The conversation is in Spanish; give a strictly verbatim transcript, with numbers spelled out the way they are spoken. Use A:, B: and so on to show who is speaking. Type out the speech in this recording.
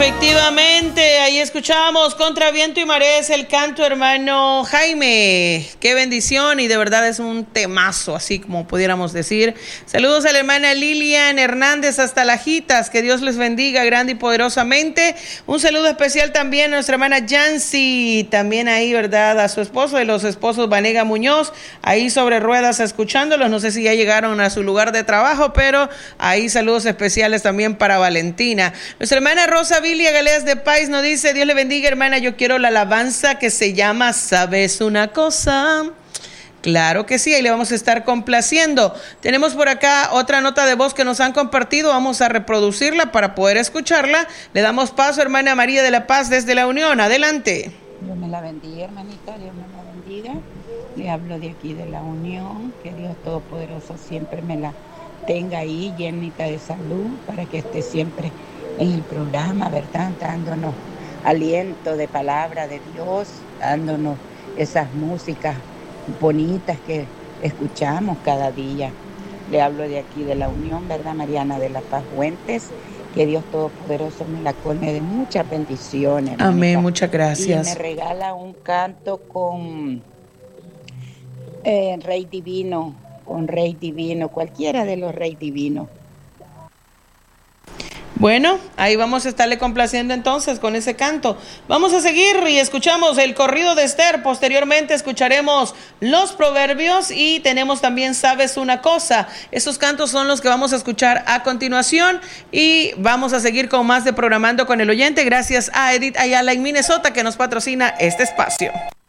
A: Efectivamente, ahí escuchamos Contra Viento y Marea, es el canto, hermano Jaime. Qué bendición, y de verdad es un temazo, así como pudiéramos decir. Saludos a la hermana Lilian Hernández hasta Lajitas, que Dios les bendiga grande y poderosamente. Un saludo especial también a nuestra hermana Yancy, también ahí, ¿verdad? A su esposo y los esposos Vanega Muñoz, ahí sobre ruedas escuchándolos. No sé si ya llegaron a su lugar de trabajo, pero ahí saludos especiales también para Valentina. Nuestra hermana Rosa Vilia Galeas de Pais nos dice: Dios le bendiga, hermana, yo quiero la alabanza que se llama ¿Sabes una cosa? Claro que sí, ahí le vamos a estar complaciendo. Tenemos por acá otra nota de voz que nos han compartido, vamos a reproducirla para poder escucharla. Le damos paso, hermana María de la Paz desde La Unión, adelante.
B: Dios me la bendiga, hermanita, Dios me la bendiga. Le hablo de aquí de La Unión, que Dios Todopoderoso siempre me la tenga ahí llenita de salud, para que esté siempre en el programa, ¿verdad? Dándonos aliento de palabra de Dios, dándonos esas músicas bonitas que escuchamos cada día. Le hablo de aquí de La Unión, ¿verdad? Mariana de la Paz Fuentes. Que Dios Todopoderoso me la colme de muchas bendiciones.
A: Amén, hermanita. Muchas gracias.
B: Y me regala un canto con eh, Rey Divino, con Rey Divino, cualquiera de los Rey Divinos.
A: Bueno, ahí vamos a estarle complaciendo entonces con ese canto. Vamos a seguir y escuchamos el corrido de Esther. Posteriormente escucharemos los proverbios y tenemos también ¿Sabes una cosa? Esos cantos son los que vamos a escuchar a continuación y vamos a seguir con más de Programando con el Oyente. Gracias a Edith Ayala en Minnesota, que nos patrocina este espacio.